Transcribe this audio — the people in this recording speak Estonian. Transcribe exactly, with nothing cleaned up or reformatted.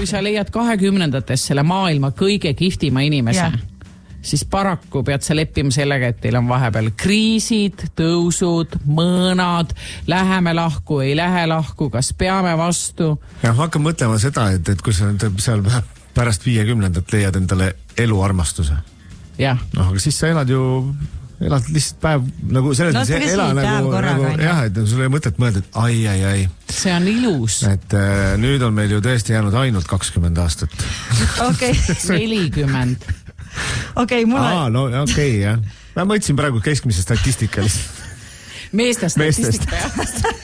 kui sa leiad kahekümnendates selle maailma kõige kihvtima inimese, ja. siis paraku pead sa leppima sellega, et teil on vahepeal kriisid, tõusud, mõõnad, läheme lahku, ei lähe lahku, kas peame vastu. Ja hakka mõtlema seda, et, et kui sa seal pärast viiekümnendat leiad endale eluarmastuse. Ja. No, aga siis sa elad ju, elad lihtsalt päev, nagu selles no, mõttes ela nagu, nagu jah, et sul ei mõtet mõelda, et ai, ai, ai. See on ilus. Et äh, nüüd on meil ju tõesti jäänud ainult kakskümmend aastat. Okei. nelikümmend. Okei, mul on... Aa, no okei, okay, jah. Ma mõtlesin praegu keskmise statistikalist. Meeste statistika.